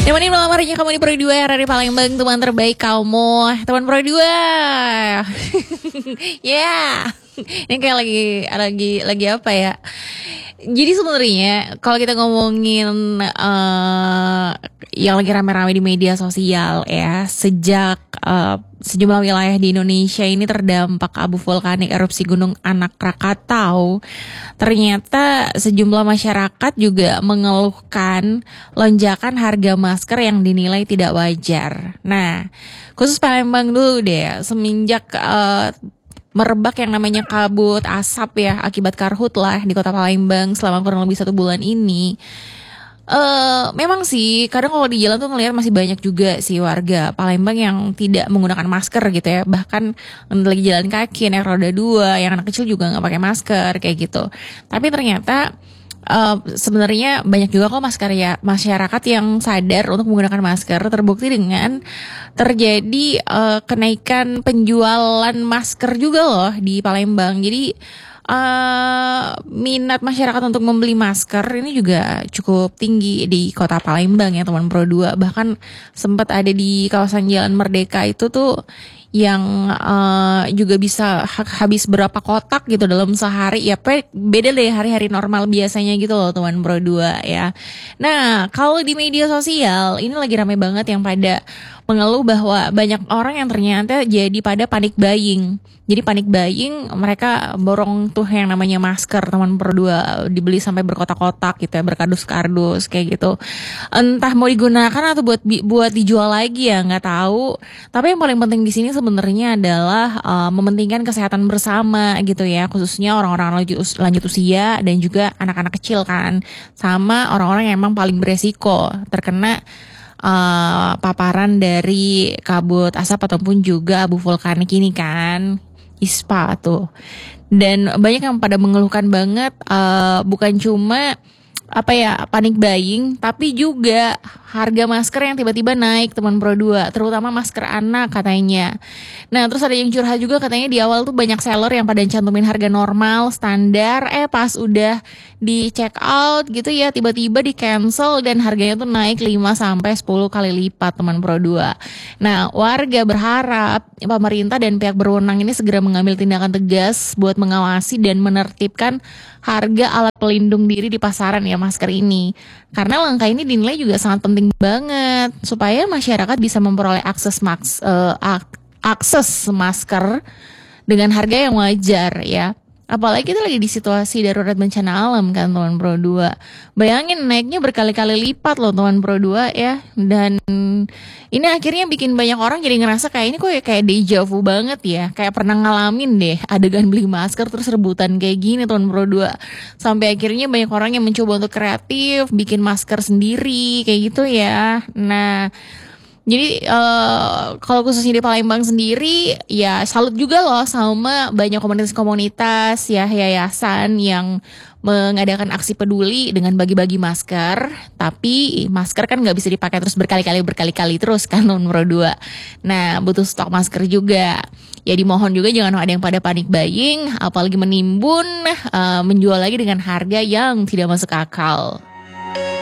Nemenin malam harinya kamu di Pro 2 RRI Palembang, teman terbaik kamu, teman Pro 2. Ya, ini kayak lagi apa ya? Jadi sebenarnya kalau kita ngomongin yang lagi rame-rame di media sosial ya, sejak sejumlah wilayah di Indonesia ini terdampak abu vulkanik erupsi Gunung Anak Krakatau, ternyata sejumlah masyarakat juga mengeluhkan lonjakan harga masker yang dinilai tidak wajar. Nah, khusus Palembang dulu deh, semenjak merebak yang namanya kabut asap ya akibat karhutlah di kota Palembang selama kurang lebih 1 bulan ini. Memang sih kadang kalau di jalan tuh ngelihat masih banyak juga sih warga Palembang yang tidak menggunakan masker gitu ya. Bahkan lagi jalan kaki naik roda 2, yang anak kecil juga nggak pakai masker kayak gitu. Tapi ternyata sebenarnya banyak juga kok masyarakat yang sadar untuk menggunakan masker. Terbukti dengan terjadi kenaikan penjualan masker juga loh di Palembang. Jadi minat masyarakat untuk membeli masker ini juga cukup tinggi di kota Palembang ya teman Pro 2. Bahkan sempat ada di kawasan Jalan Merdeka itu tuh yang juga bisa habis berapa kotak gitu dalam sehari ya. Beda deh hari-hari normal biasanya gitu loh teman Pro 2 ya. Nah, kalau di media sosial ini lagi ramai banget yang pada mengeluh bahwa banyak orang yang ternyata jadi pada panic buying. Jadi panic buying, mereka borong tuh yang namanya masker teman Pro 2, dibeli sampai berkotak-kotak gitu ya, berkardus-kardus kayak gitu. Entah mau digunakan atau buat dijual lagi ya, nggak tahu. Tapi yang paling penting di sini sebenarnya adalah mementingkan kesehatan bersama gitu ya, khususnya orang-orang lanjut usia dan juga anak-anak kecil kan, sama orang-orang yang emang paling beresiko terkena paparan dari kabut asap ataupun juga abu vulkanik ini kan, ISPA tuh. Dan banyak yang pada mengeluhkan banget, bukan cuma panic buying, tapi juga harga masker yang tiba-tiba naik teman Pro 2, terutama masker anak katanya. Nah, terus ada yang curhat juga katanya di awal tuh banyak seller yang pada cantumin harga normal standar, pas udah di check out gitu ya tiba-tiba di cancel dan harganya tuh naik 5-10 kali lipat teman Pro 2. Nah, warga berharap pemerintah dan pihak berwenang ini segera mengambil tindakan tegas buat mengawasi dan menertibkan harga alat pelindung diri di pasaran ya masker ini. Karena langkah ini dinilai juga sangat penting banget supaya masyarakat bisa memperoleh akses masker dengan harga yang wajar ya. Apalagi kita lagi di situasi darurat bencana alam kan teman Pro 2. Bayangin naiknya berkali-kali lipat loh teman Pro 2 ya. Dan ini akhirnya bikin banyak orang jadi ngerasa kayak ini kok ya kayak deja vu banget ya. Kayak pernah ngalamin deh adegan beli masker terus rebutan kayak gini teman Pro 2. Sampai akhirnya banyak orang yang mencoba untuk kreatif, bikin masker sendiri kayak gitu ya. Nah, jadi kalau khususnya di Palembang sendiri ya salut juga loh sama banyak komunitas-komunitas ya, yayasan yang mengadakan aksi peduli dengan bagi-bagi masker. Tapi masker kan gak bisa dipakai terus berkali-kali terus kan nomor 2. Nah, butuh stok masker juga. Ya dimohon juga jangan ada yang pada panik buying, apalagi menimbun menjual lagi dengan harga yang tidak masuk akal.